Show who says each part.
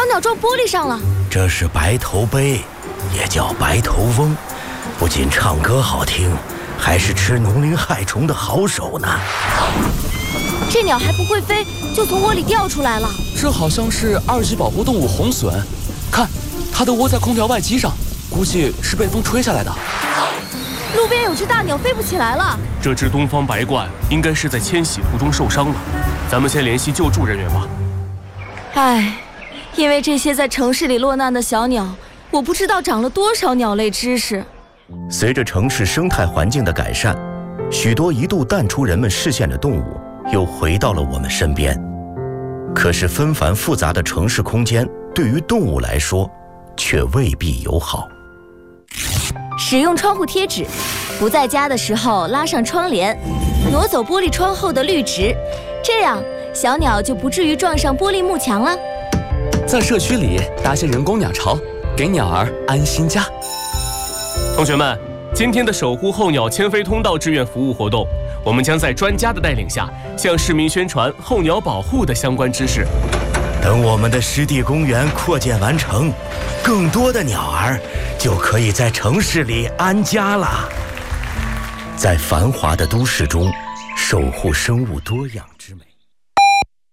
Speaker 1: 小鸟撞玻璃上了。
Speaker 2: 这是白头鹎，也叫白头翁，不仅唱歌好听，还是吃农灵害虫的好手呢。
Speaker 1: 这鸟还不会飞，就从窝里掉出来了。
Speaker 3: 这好像是2级保护动物红隼，看，它的窝在空调外机上，估计是被风吹下来的。
Speaker 1: 路边有只大鸟飞不起来了。
Speaker 4: 这只东方白鹳应该是在迁徙途中受伤了，咱们先联系救助人员吧。
Speaker 1: 唉，因为这些在城市里落难的小鸟，我不知道长了多少鸟类知识。
Speaker 2: 随着城市生态环境的改善，许多一度淡出人们视线的动物又回到了我们身边。可是纷繁复杂的城市空间对于动物来说却未必友好。
Speaker 1: 使用窗户贴纸，不在家的时候拉上窗帘，挪走玻璃窗后的绿植，这样小鸟就不至于撞上玻璃幕墙了。
Speaker 3: 在社区里搭些人工鸟巢，给鸟儿安心家。
Speaker 4: 同学们，今天的守护候鸟迁飞通道志愿服务活动，我们将在专家的带领下，向市民宣传候鸟保护的相关知识。
Speaker 2: 等我们的湿地公园扩建完成，更多的鸟儿就可以在城市里安家了。在繁华的都市中，守护生物多样。